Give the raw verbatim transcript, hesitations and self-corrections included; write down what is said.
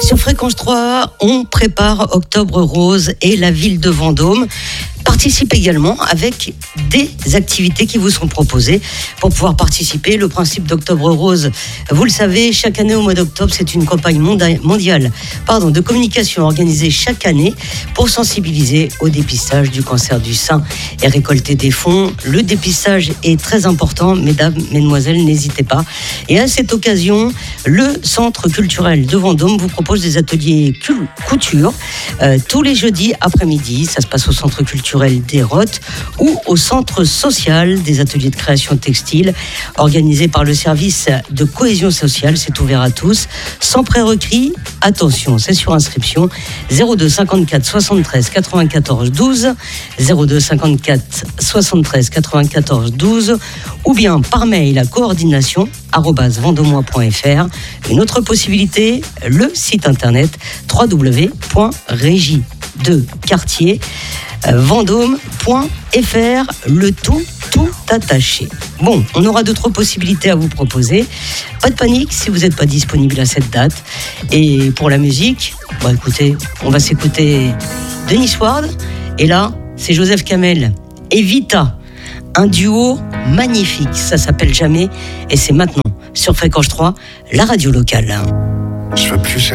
Sur Fréquence trois, on prépare Octobre Rose et la ville de Vendôme participe également avec des activités qui vous sont proposées pour pouvoir participer. Le principe d'Octobre Rose, vous le savez, chaque année au mois d'octobre, c'est une campagne monda- mondiale pardon, de communication organisée chaque année pour sensibiliser au dépistage du cancer du sein et récolter des fonds. Le dépistage est très important, mesdames, mesdemoiselles, n'hésitez pas. Et à cette occasion, le Centre culturel de Vendôme vous propose des ateliers cul- couture euh, tous les jeudis après-midi. Ça se passe au Centre culturel des Rottes ou au centre social des ateliers de création textile organisés par le service de cohésion sociale. C'est ouvert à tous, sans prérequis. Attention, c'est sur inscription. zéro deux cinquante-quatre soixante-treize quatre-vingt-quatorze douze, zéro deux cinquante-quatre soixante-treize quatre-vingt-quatorze douze, ou bien par mail à coordination arobase vendômois point f r. Une autre possibilité, le site internet w w w point régie de quartier vendôme point f r, le tout, tout attaché. Bon, on aura d'autres possibilités à vous proposer. Pas de panique si vous n'êtes pas disponible à cette date. Et pour la musique, bon, écoutez, on va s'écouter Denis Ward. Et là, c'est Joseph Kamel et Vita. Un duo magnifique, ça s'appelle Jamais. Et c'est maintenant sur Fréquence trois, la radio locale. Je veux plus